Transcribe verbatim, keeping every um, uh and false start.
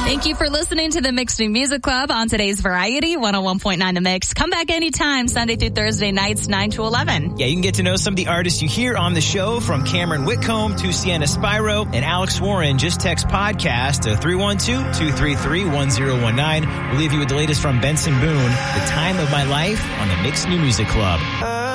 Thank you for listening to the Mixed New Music Club on today's Variety one oh one point nine The Mix. Come back anytime, Sunday through Thursday nights, nine to eleven. Yeah, you can get to know some of the artists you hear on the show, from Cameron Whitcomb to Sienna Spyro and Alex Warren. Just text podcast to three one two, two three three, one zero one nine. We'll leave you with the latest from Benson Boone, The Time of My Life, on the Mixed New Music Club.